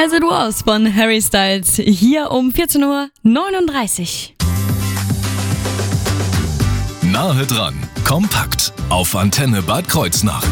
As It Was von Harry Styles, hier um 14.39 Uhr. Nahe dran, kompakt, auf Antenne Bad Kreuznach.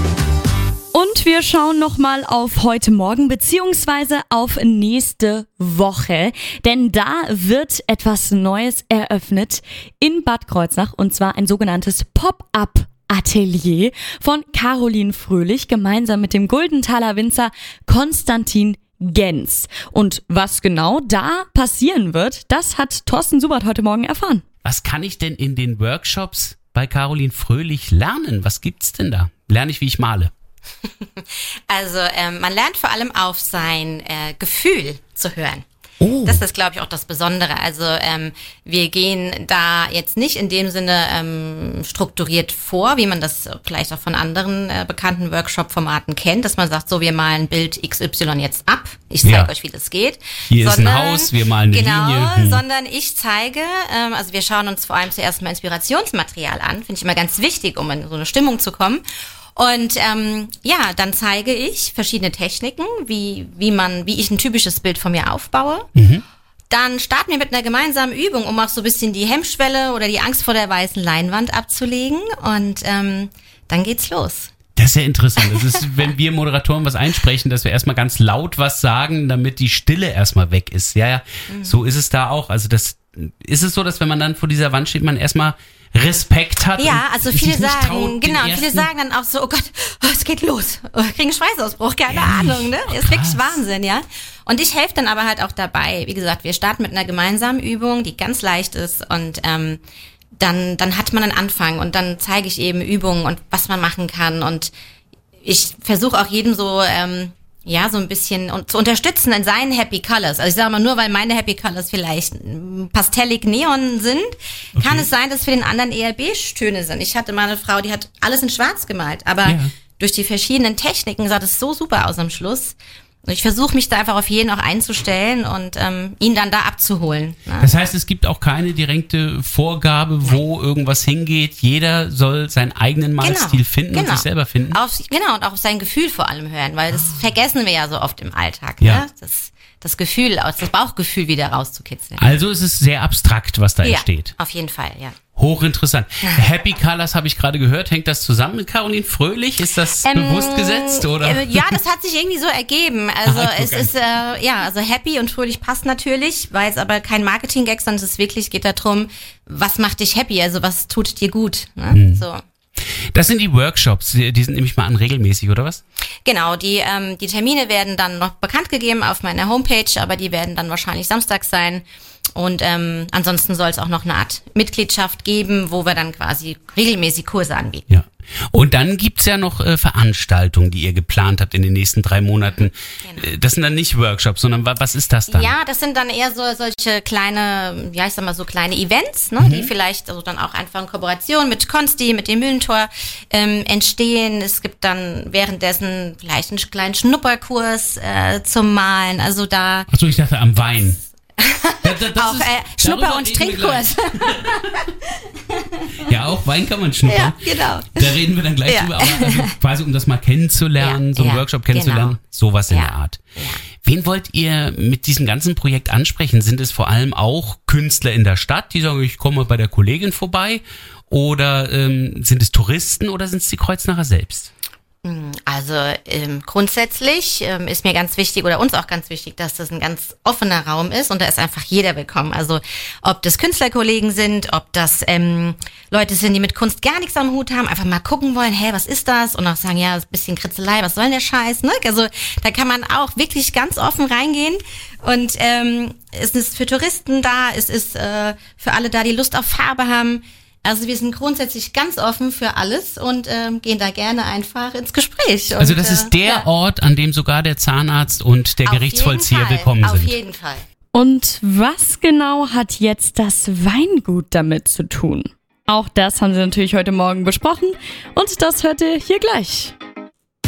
Und wir schauen nochmal auf heute Morgen beziehungsweise auf nächste Woche, denn da wird etwas Neues eröffnet in Bad Kreuznach und zwar ein sogenanntes Pop-up-Atelier von Caroline Fröhlich gemeinsam mit dem Guldenthaler Winzer Konstantin Gens. Und was genau da passieren wird, das hat Thorsten Subert heute Morgen erfahren. Was kann ich denn in den Workshops bei Caroline Fröhlich lernen? Was gibt's denn da? Lerne ich, wie ich male? Also man lernt vor allem auf sein Gefühl zu hören. Oh. Das ist, glaube ich, auch das Besondere. Also wir gehen da jetzt nicht in dem Sinne strukturiert vor, wie man das vielleicht auch von anderen bekannten Workshop-Formaten kennt, dass man sagt, so, wir malen Bild XY jetzt ab. Ich zeige euch, wie das geht. Hier ist ein Haus, wir malen eine Linie. Genau, sondern ich zeige, also wir schauen uns vor allem zuerst mal Inspirationsmaterial an. Finde ich immer ganz wichtig, um in so eine Stimmung zu kommen. Und dann zeige ich verschiedene Techniken, wie ich ein typisches Bild von mir aufbaue. Mhm. Dann starten wir mit einer gemeinsamen Übung, um auch so ein bisschen die Hemmschwelle oder die Angst vor der weißen Leinwand abzulegen. Und dann geht's los. Das ist ja interessant. Das ist, wenn wir Moderatoren was einsprechen, dass wir erstmal ganz laut was sagen, damit die Stille erstmal weg ist. Ja, so ist es da auch. Also ist es so, dass wenn man dann vor dieser Wand steht, man erstmal Respekt hat. Ja, also viele sagen, viele sagen dann auch so, oh Gott, es geht los. Ich kriege einen Schweißausbruch, keine Ahnung, ne? Ist wirklich Wahnsinn, ja. Und ich helfe dann aber halt auch dabei. Wie gesagt, wir starten mit einer gemeinsamen Übung, die ganz leicht ist und dann hat man einen Anfang und dann zeige ich eben Übungen und was man machen kann und ich versuche auch jedem so so ein bisschen zu unterstützen in seinen Happy Colors. Also ich sage mal, nur weil meine Happy Colors vielleicht pastellig Neon sind, kann es sein, dass für den anderen eher Beige-Töne sind. Ich hatte mal eine Frau, die hat alles in Schwarz gemalt, aber durch die verschiedenen Techniken sah das so super aus am Schluss. Und ich versuche mich da einfach auf jeden auch einzustellen und ihn dann da abzuholen. Ne? Das heißt, es gibt auch keine direkte Vorgabe, wo irgendwas hingeht. Jeder soll seinen eigenen Malstil finden und sich selber finden. Und auch auf sein Gefühl vor allem hören, weil das vergessen wir ja so oft im Alltag. Ja. Ne? Das Gefühl, das Bauchgefühl wieder rauszukitzeln. Also ist es sehr abstrakt, was da entsteht. Auf jeden Fall, ja. Hochinteressant. Happy Colors habe ich gerade gehört. Hängt das zusammen mit Caroline Fröhlich? Ist das bewusst gesetzt, oder? Ja, das hat sich irgendwie so ergeben. Also es ist, also Happy und Fröhlich passt natürlich, weil es aber kein Marketing-Gag, sondern es wirklich geht darum, was macht dich happy? Also was tut dir gut? Ne? So. Das sind die Workshops, die sind nämlich mal an regelmäßig, oder was? Genau, die Termine werden dann noch bekannt gegeben auf meiner Homepage, aber die werden dann wahrscheinlich samstags sein. Und ansonsten soll es auch noch eine Art Mitgliedschaft geben, wo wir dann quasi regelmäßig Kurse anbieten. Ja. Und dann gibt's ja noch Veranstaltungen, die ihr geplant habt in den nächsten 3 Monaten. Genau. Das sind dann nicht Workshops, sondern was ist das dann? Ja, das sind dann eher so solche kleine, ich sag mal so kleine Events, ne, die vielleicht also dann auch einfach in Kooperation mit Konsti, mit dem Mühlentor entstehen. Es gibt dann währenddessen vielleicht einen kleinen Schnupperkurs zum Malen. Also da. Achso, ich dachte am Wein. Auch Schnupper- und Trinkkurs. Ja, auch Wein kann man schnuppern. Ja, genau. Da reden wir dann gleich drüber. Aber also quasi, um das mal kennenzulernen, so einen Workshop kennenzulernen, sowas in der Art. Ja. Wen wollt ihr mit diesem ganzen Projekt ansprechen? Sind es vor allem auch Künstler in der Stadt, die sagen, ich komme bei der Kollegin vorbei? Oder sind es Touristen oder sind es die Kreuznacher selbst? Also grundsätzlich ist mir ganz wichtig oder uns auch ganz wichtig, dass das ein ganz offener Raum ist und da ist einfach jeder willkommen. Also ob das Künstlerkollegen sind, ob das Leute sind, die mit Kunst gar nichts am Hut haben, einfach mal gucken wollen, hey, was ist das? Und auch sagen, ja, ist ein bisschen Kritzelei, was soll denn der Scheiß? Ne? Also da kann man auch wirklich ganz offen reingehen und es ist für Touristen da, es ist für alle da, die Lust auf Farbe haben. Also wir sind grundsätzlich ganz offen für alles und gehen da gerne einfach ins Gespräch. Also das ist der Ort, an dem sogar der Zahnarzt und der Gerichtsvollzieher willkommen sind. Auf jeden Fall. Und was genau hat jetzt das Weingut damit zu tun? Auch das haben sie natürlich heute Morgen besprochen und das hört ihr hier gleich.